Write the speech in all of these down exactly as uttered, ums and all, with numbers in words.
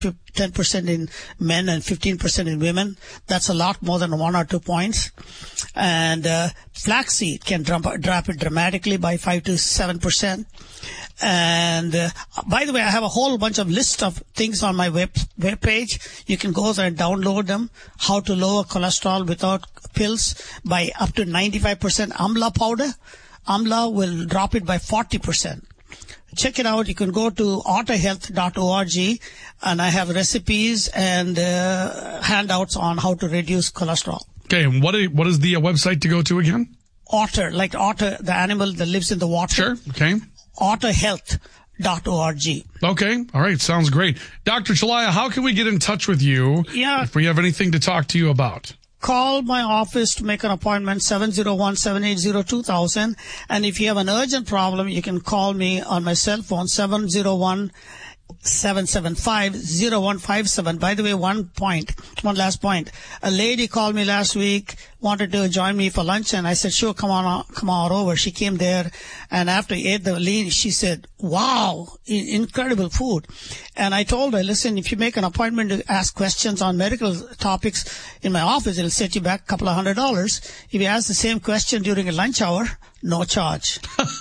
ten percent in men and fifteen percent in women. That's a lot more than one or two points. And uh, flaxseed can drop, drop it dramatically by five to seven percent. And uh, by the way, I have a whole bunch of list of things on my web web page. You can go there and download them. How to lower cholesterol without pills by up to ninety-five percent. Amla powder. Amla will drop it by forty percent. Check it out. You can go to auto health dot org, and I have recipes and uh, handouts on how to reduce cholesterol. Okay, and what is, what is the uh, website to go to again? Otter, like otter, the animal that lives in the water. Sure, okay. auto health dot org. Okay, all right, sounds great. Doctor Chelliah, how can we get in touch with you yeah. if we have anything to talk to you about? Call my office to make an appointment, seven oh one, seven eight zero, two thousand. And if you have an urgent problem, you can call me on my cell phone, seven oh one, seven seven five, oh one five seven. By the way, one point, one last point. A lady called me last week, wanted to join me for lunch, and I said, sure, come on, come on over. She came there, and after I ate the lean, she said, wow, incredible food. And I told her, listen, if you make an appointment to ask questions on medical topics in my office, it'll set you back a couple of hundred dollars. If you ask the same question during a lunch hour, no charge.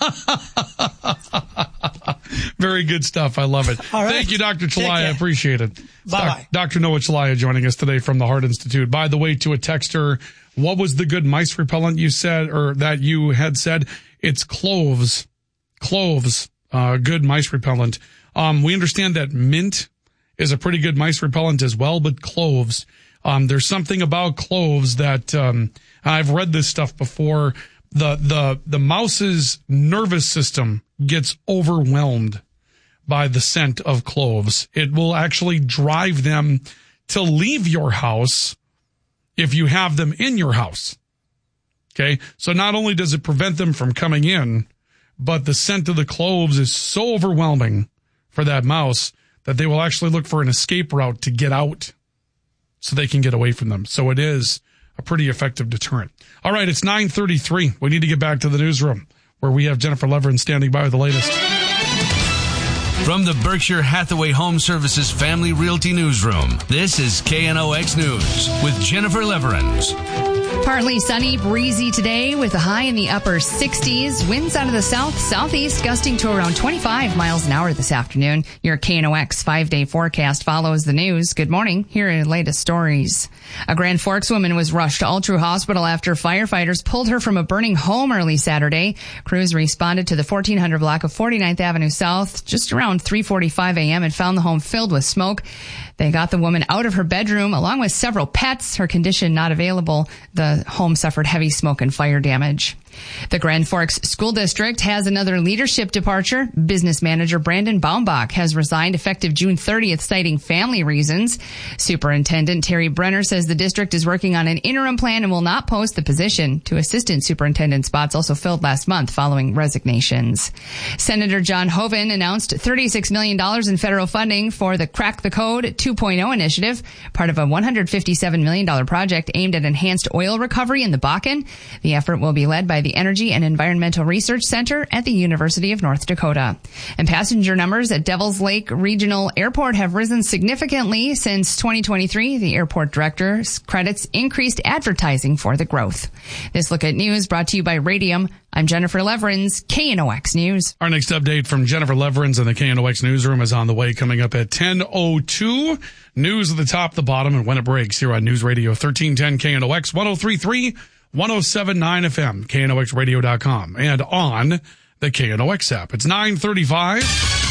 Very good stuff. I love it. All right. Thank you, Doctor Chelliah. I appreciate it. Bye-bye. Doctor Noah Chelliah joining us today from the Heart Institute. By the way, to a texter, what was the good mice repellent you said, or that you had said? It's cloves. Cloves, uh, good mice repellent. Um, we understand that mint is a pretty good mice repellent as well, but cloves, um, there's something about cloves that, um, I've read this stuff before. The, the, the mouse's nervous system gets overwhelmed by the scent of cloves. It will actually drive them to leave your house if you have them in your house. Okay. So not only does it prevent them from coming in, but the scent of the cloves is so overwhelming for that mouse that they will actually look for an escape route to get out so they can get away from them. So it is a pretty effective deterrent. All right, it's nine thirty-three. We need to get back to the newsroom where we have Jennifer Leverin standing by with the latest. From the Berkshire Hathaway Home Services Family Realty Newsroom, this is K N O X News with Jennifer Leverin. Partly sunny, breezy today with a high in the upper sixties. Winds out of the south, southeast gusting to around twenty-five miles an hour this afternoon. Your K N O X five-day forecast follows the news. Good morning. Here are the latest stories. A Grand Forks woman was rushed to Altru Hospital after firefighters pulled her from a burning home early Saturday. Crews responded to the fourteen hundred block of forty-ninth Avenue South just around three forty-five a.m. and found the home filled with smoke. They got the woman out of her bedroom along with several pets. Her condition not available. The home suffered heavy smoke and fire damage. The Grand Forks School District has another leadership departure. Business manager Brandon Baumbach has resigned effective June thirtieth, citing family reasons. Superintendent Terry Brenner says the district is working on an interim plan and will not post the position. Two assistant superintendent spots also filled last month following resignations. Senator John Hoeven announced thirty-six million dollars in federal funding for the Crack the Code two point oh initiative, part of a one hundred fifty-seven million dollars project aimed at enhanced oil recovery in the Bakken. The effort will be led by the Energy and Environmental Research Center at the University of North Dakota. And passenger numbers at Devils Lake Regional Airport have risen significantly since twenty twenty-three. The airport director credits increased advertising for the growth. This Look at News brought to you by Radium. I'm Jennifer Leverins, K N O X News. Our next update from Jennifer Leverins in the K N O X Newsroom is on the way, coming up at ten oh two. News at the top, the bottom, and when it breaks here on News Radio thirteen ten K N O X, one oh three point three, one oh seven point nine F M, K N O X radio dot com, and on the K N O X app. It's nine thirty-five.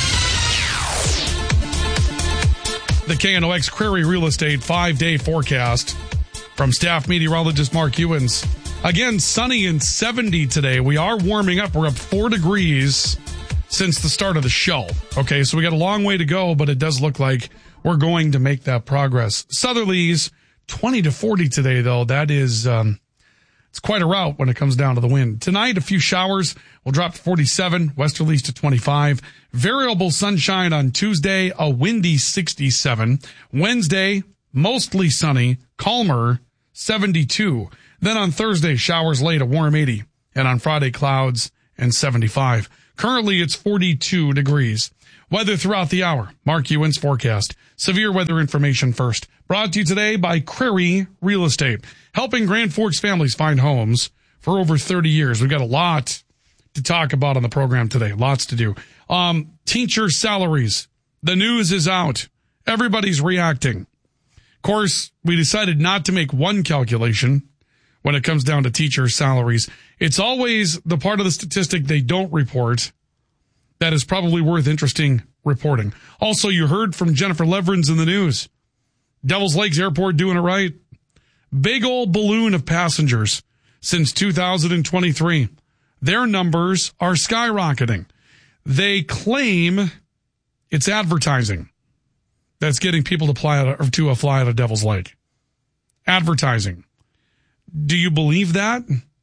The K N O X Prairie Real Estate five-day forecast from staff meteorologist Mark Ewens. Again, sunny and seventy today. We are warming up. We're up four degrees since the start of the show. Okay, so we got a long way to go, but it does look like we're going to make that progress. Southerlies, twenty to forty today, though. That is, um, it's quite a route when it comes down to the wind. Tonight, a few showers will drop to forty-seven, westerlies to twenty-five. Variable sunshine on Tuesday, a windy sixty-seven. Wednesday, mostly sunny, calmer, seventy-two. Then on Thursday, showers late, a warm eighty. And on Friday, clouds and seventy-five. Currently, it's forty-two degrees. Weather throughout the hour. Mark Ewan's forecast. Severe weather information first. Brought to you today by Crary Real Estate, helping Grand Forks families find homes for over thirty years. We've got a lot to talk about on the program today. Lots to do. Um, teacher salaries. The news is out. Everybody's reacting. Of course, we decided not to make one calculation when it comes down to teacher salaries. It's always the part of the statistic they don't report that is probably worth interesting reporting. Also, you heard from Jennifer Leverins in the news. Devils Lakes Airport doing it right. Big old balloon of passengers since two thousand twenty-three. Their numbers are skyrocketing. They claim it's advertising that's getting people to fly out of, to a fly out of Devil's Lake. Advertising. Do you believe that?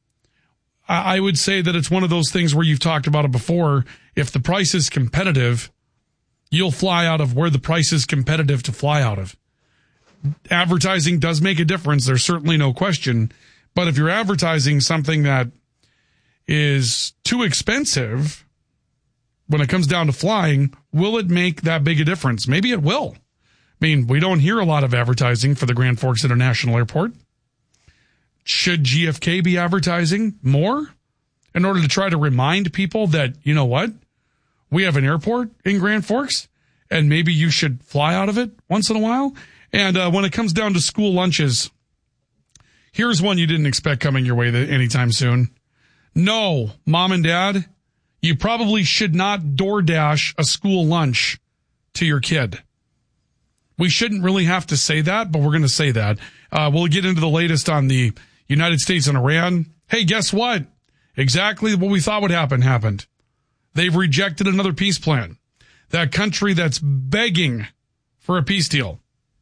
I would say that it's one of those things where you've talked about it before. If the price is competitive, you'll fly out of where the price is competitive to fly out of. Advertising does make a difference. There's certainly no question. But if you're advertising something that is too expensive when it comes down to flying, will it make that big a difference? Maybe it will. I mean, we don't hear a lot of advertising for the Grand Forks International Airport. Should G F K be advertising more in order to try to remind people that, you know what, we have an airport in Grand Forks and maybe you should fly out of it once in a while? And uh, when it comes down to school lunches, here's one you didn't expect coming your way anytime soon. No, mom and dad, you probably should not DoorDash a school lunch to your kid. We shouldn't really have to say that, but we're going to say that. Uh, we'll get into the latest on the United States and Iran. Hey, guess what? Exactly what we thought would happen happened. They've rejected another peace plan. That country that's begging for a peace deal.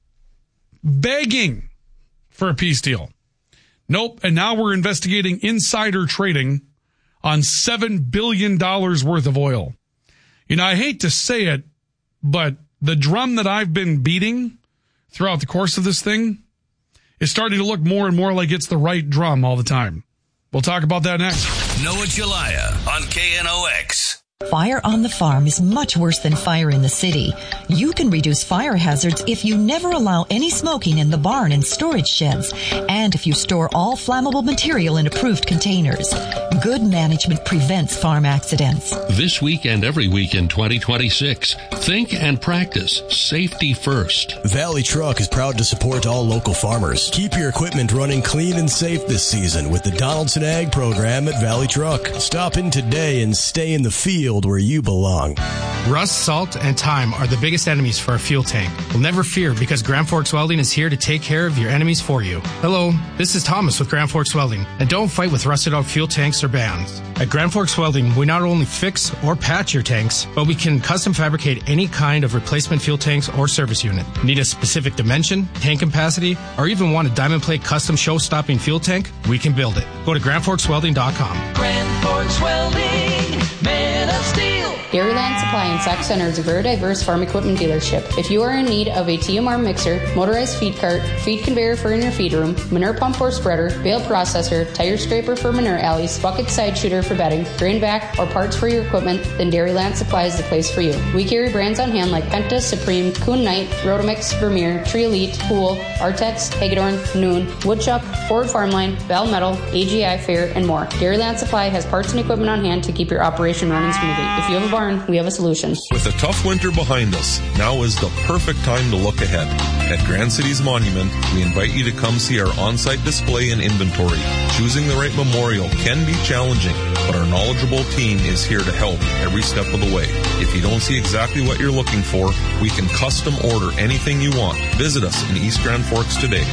Begging for a peace deal. Nope. And now we're investigating insider trading on seven billion dollars worth of oil. You know, I hate to say it, but the drum that I've been beating throughout the course of this thing is starting to look more and more like it's the right drum all the time. We'll talk about that next. Noah Jalaya on K N O X. Fire on the farm is much worse than fire in the city. You can reduce fire hazards if you never allow any smoking in the barn and storage sheds, and if you store all flammable material in approved containers. Good management prevents farm accidents. This week and every week in twenty twenty-six, think and practice safety first. Valley Truck is proud to support all local farmers. Keep your equipment running clean and safe this season with the Donaldson Ag program at Valley Truck. Stop in today and stay in the field where you belong. Rust, salt, and time are the biggest enemies for a fuel tank. Well, never fear, because Grand Forks Welding is here to take care of your enemies for you. Hello, this is Thomas with Grand Forks Welding, and don't fight with rusted out fuel tanks or bands. At Grand Forks Welding, we not only fix or patch your tanks, but we can custom fabricate any kind of replacement fuel tanks or service unit. Need a specific dimension, tank capacity, or even want a diamond plate custom show-stopping fuel tank? We can build it. Go to grand forks welding dot com. Grand Forks Welding, men of steel. Dairyland Supply in Sauk Center is a very diverse farm equipment dealership. If you are in need of a T M R mixer, motorized feed cart, feed conveyor for in your feed room, manure pump or spreader, bale processor, tire scraper for manure alleys, bucket side shooter for bedding, grain vac, or parts for your equipment, then Dairyland Supply is the place for you. We carry brands on hand like Penta, Supreme, Kuhn Knight, Rotomix, Vermeer, Tree Elite, Pool, Artex, Hagedorn, Noon, Woodchuck, Ford Farmline, Bell Metal, A G I Fair, and more. Dairyland Supply has parts and equipment on hand to keep your operation running smoothly. If you have a barn, we have a solution. With a tough winter behind us, now is the perfect time to look ahead. At Grand Cities Monument, we invite you to come see our on-site display and inventory. Choosing the right memorial can be challenging, but our knowledgeable team is here to help every step of the way. If you don't see exactly what you're looking for, we can custom order anything you want. Visit us in East Grand Forks today.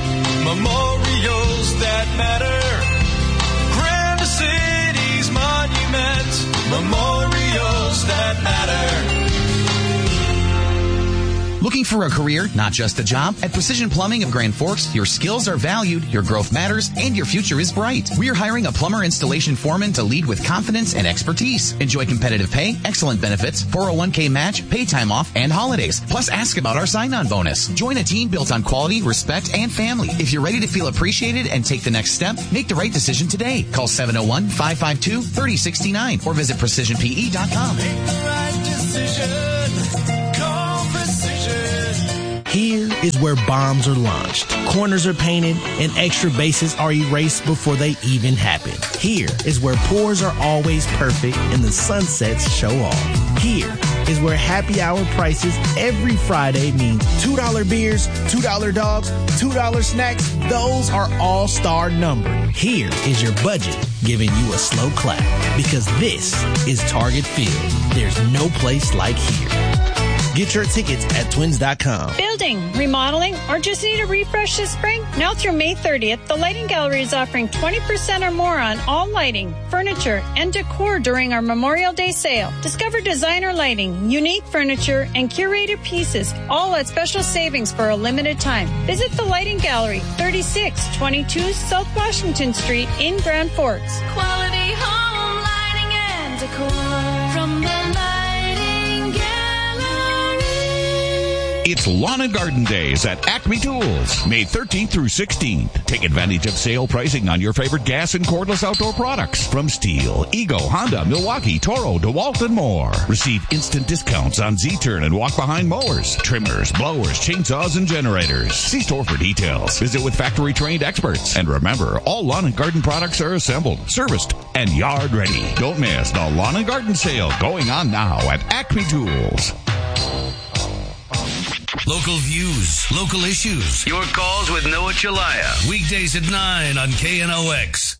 Memorials that matter. Grand Cities Monument. Memorials that matter. Looking for a career, not just a job? At Precision Plumbing of Grand Forks, your skills are valued, your growth matters, and your future is bright. We're hiring a plumber installation foreman to lead with confidence and expertise. Enjoy competitive pay, excellent benefits, four oh one k match, pay time off, and holidays. Plus, ask about our sign-on bonus. Join a team built on quality, respect, and family. If you're ready to feel appreciated and take the next step, make the right decision today. Call seven oh one, five five two, three oh six nine or visit precision p e dot com. Make the right decision. Here is where bombs are launched, corners are painted, and extra bases are erased before they even happen. Here is where pours are always perfect and the sunsets show off. Here is where happy hour prices every Friday mean two dollar beers, two dollar dogs, two dollar snacks. Those are all star numbered. Here is your budget giving you a slow clap because this is Target Field. There's no place like here. Get your tickets at twins dot com. Building, remodeling, or just need a refresh this spring? Now through May thirtieth, the Lighting Gallery is offering twenty percent or more on all lighting, furniture, and decor during our Memorial Day sale. Discover designer lighting, unique furniture, and curated pieces, all at special savings for a limited time. Visit the Lighting Gallery, thirty-six twenty-two South Washington Street in Grand Forks. Quality home lighting and decor from the Lighting Gallery. It's Lawn and Garden Days at Acme Tools, May thirteenth through sixteenth. Take advantage of sale pricing on your favorite gas and cordless outdoor products from Stihl, Ego, Honda, Milwaukee, Toro, DeWalt, and more. Receive instant discounts on Z-Turn and walk-behind mowers, trimmers, blowers, chainsaws, and generators. See store for details. Visit with factory-trained experts. And remember, all lawn and garden products are assembled, serviced, and yard ready. Don't miss the Lawn and Garden Sale going on now at Acme Tools. Local views, local issues. Your calls with Noah Chalaya. Weekdays at nine on K N O X.